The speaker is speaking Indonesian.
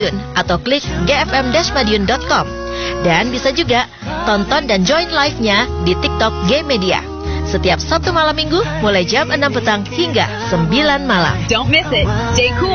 atau klik gfm-madiun.com. Dan bisa juga tonton dan join live-nya di TikTok G Media. Setiap Sabtu malam Minggu mulai jam 6 petang hingga 9 malam. Don't miss it. Stay cool.